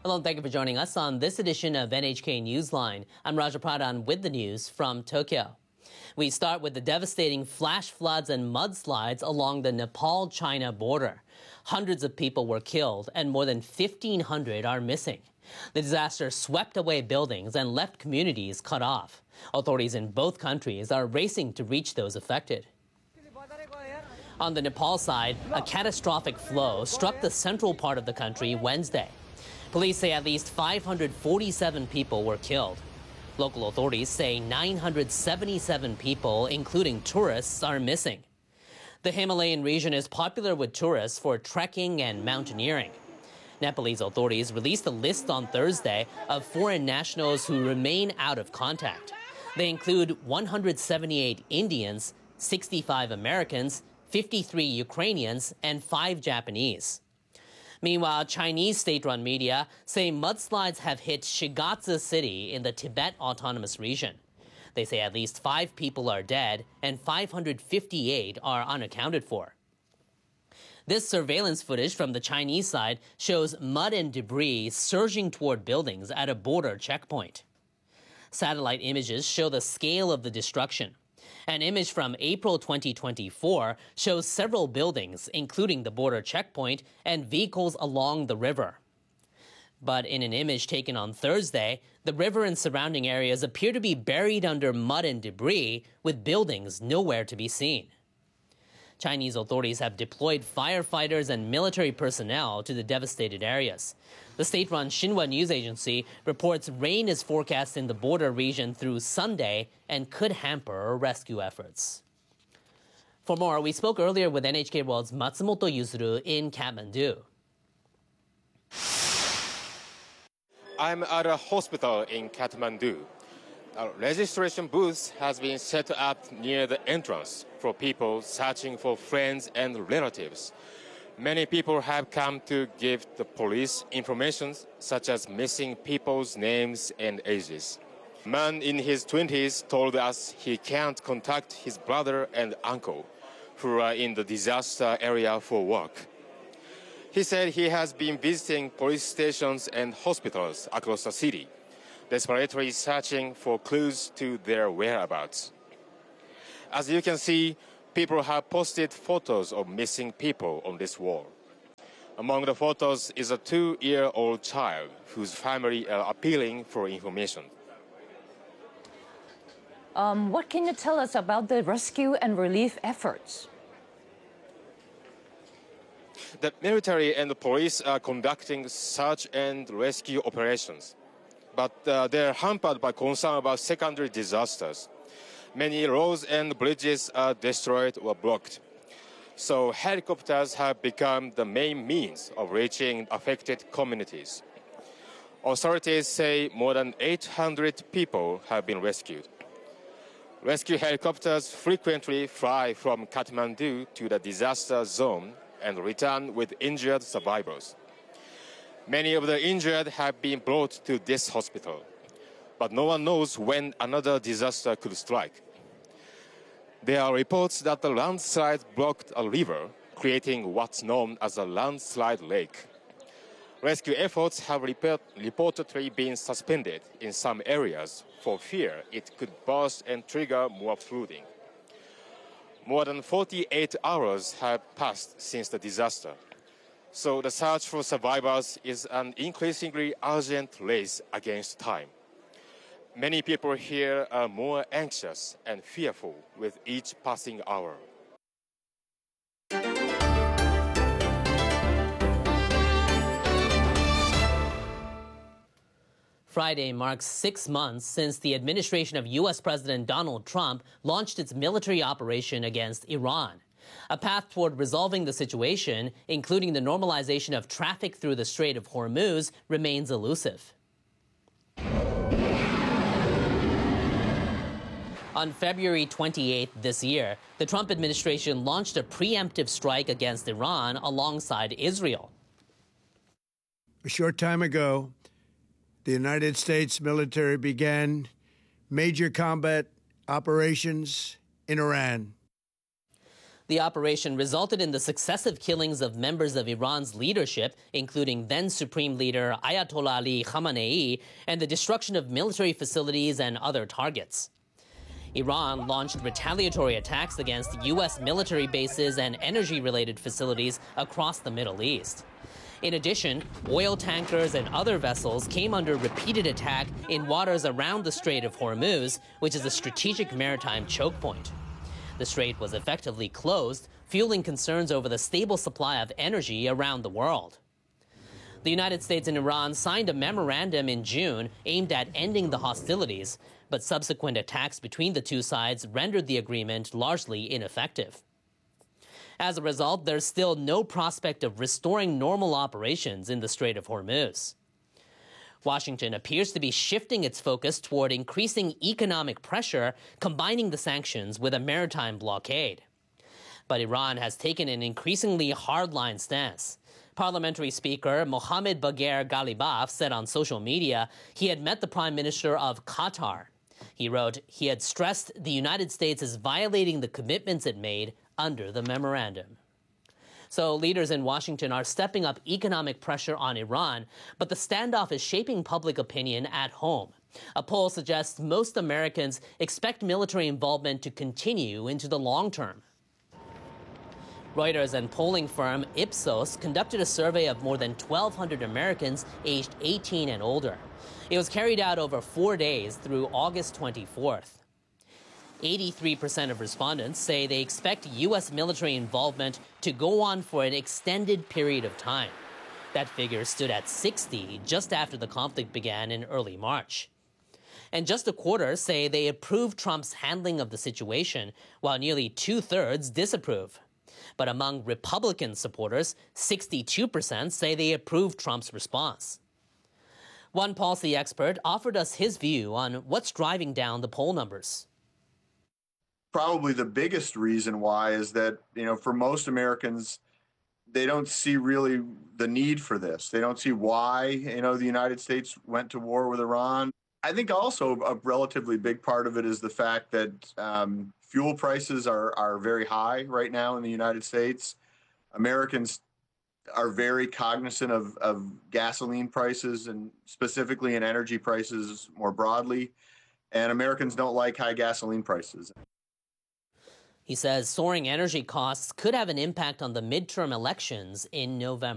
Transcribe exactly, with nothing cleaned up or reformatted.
Hello, and thank you for joining us on this edition of N H K Newsline. I'm Raja Pradhan with the news from Tokyo. We start with the devastating flash floods and mudslides along the Nepal-China border. Hundreds of people were killed and more than fifteen hundred are missing. The disaster swept away buildings and left communities cut off. Authorities in both countries are racing to reach those affected. On the Nepal side, a catastrophic flow struck the central part of the country Wednesday. Police say at least five hundred forty-seven people were killed. Local authorities say nine hundred seventy-seven people, including tourists, are missing. The Himalayan region is popular with tourists for trekking and mountaineering. Nepalese authorities released a list on Thursday of foreign nationals who remain out of contact. They include one hundred seventy-eight Indians, sixty-five Americans, fifty-three Ukrainians, and five Japanese. Meanwhile, Chinese state-run media say mudslides have hit Shigatse city in the Tibet Autonomous Region. They say at least five people are dead and five hundred fifty-eight are unaccounted for. This surveillance footage from the Chinese side shows mud and debris surging toward buildings at a border checkpoint. Satellite images show the scale of the destruction. An image from April twenty twenty-four shows several buildings, including the border checkpoint, and vehicles along the river. But in an image taken on Thursday, the river and surrounding areas appear to be buried under mud and debris, with buildings nowhere to be seen. Chinese authorities have deployed firefighters and military personnel to the devastated areas. The state-run Xinhua news agency reports rain is forecast in the border region through Sunday and could hamper rescue efforts. For more, we spoke earlier with N H K World's Matsumoto Yuzuru in Kathmandu. I'm at a hospital in Kathmandu. A registration booth has been set up near the entrance for people searching for friends and relatives. Many people have come to give the police information such as missing people's names and ages. A man in his twenties told us he can't contact his brother and uncle who are in the disaster area for work. He said he has been visiting police stations and hospitals across the city, desperately searching for clues to their whereabouts. As you can see, people have posted photos of missing people on this wall. Among the photos is a two-year-old child whose family are appealing for information. Um, what can you tell us about the rescue and relief efforts? The military and the police are conducting search and rescue operations, but uh, they're hampered by concern about secondary disasters. Many roads and bridges are destroyed or blocked. So helicopters have become the main means of reaching affected communities. Authorities say more than eight hundred people have been rescued. Rescue helicopters frequently fly from Kathmandu to the disaster zone and return with injured survivors. Many of the injured have been brought to this hospital, but no one knows when another disaster could strike. There are reports that the landslide blocked a river, creating what's known as a landslide lake. Rescue efforts have report reportedly been suspended in some areas for fear it could burst and trigger more flooding. More than forty-eight hours have passed since the disaster, so the search for survivors is an increasingly urgent race against time. Many people here are more anxious and fearful with each passing hour. Friday marks six months since the administration of U S President Donald Trump launched its military operation against Iran. A path toward resolving the situation, including the normalization of traffic through the Strait of Hormuz, remains elusive. On February twenty-eighth this year, the Trump administration launched a preemptive strike against Iran alongside Israel. A short time ago, the United States military began major combat operations in Iran. The operation resulted in the successive killings of members of Iran's leadership, including then Supreme Leader Ayatollah Ali Khamenei, and the destruction of military facilities and other targets. Iran launched retaliatory attacks against U S military bases and energy-related facilities across the Middle East. In addition, oil tankers and other vessels came under repeated attack in waters around the Strait of Hormuz, which is a strategic maritime choke point. The strait was effectively closed, fueling concerns over the stable supply of energy around the world. The United States and Iran signed a memorandum in June aimed at ending the hostilities, but subsequent attacks between the two sides rendered the agreement largely ineffective. As a result, there's still no prospect of restoring normal operations in the Strait of Hormuz. Washington appears to be shifting its focus toward increasing economic pressure, combining the sanctions with a maritime blockade. But Iran has taken an increasingly hardline stance. Parliamentary Speaker Mohammad Bagher Ghalibaf said on social media he had met the Prime Minister of Qatar. He wrote he had stressed the United States is violating the commitments it made under the memorandum. So leaders in Washington are stepping up economic pressure on Iran, but the standoff is shaping public opinion at home. A poll suggests most Americans expect military involvement to continue into the long term. Reuters and polling firm Ipsos conducted a survey of more than twelve hundred Americans aged eighteen and older. It was carried out over four days through August twenty-fourth. eighty-three percent of respondents say they expect U S military involvement to go on for an extended period of time. That figure stood at sixty just after the conflict began in early March. And just a quarter say they approve Trump's handling of the situation, while nearly two-thirds disapprove. But among Republican supporters, sixty-two percent say they approve Trump's response. One policy expert offered us his view on what's driving down the poll numbers. Probably the biggest reason why is that, you know, for most Americans, they don't see really the need for this. They don't see why, you know, the United States went to war with Iran. I think also a relatively big part of it is the fact that um, fuel prices are, are very high right now in the United States. Americans are very cognizant of, of gasoline prices and specifically in energy prices more broadly. And Americans don't like high gasoline prices. He says soaring energy costs could have an impact on the midterm elections in November.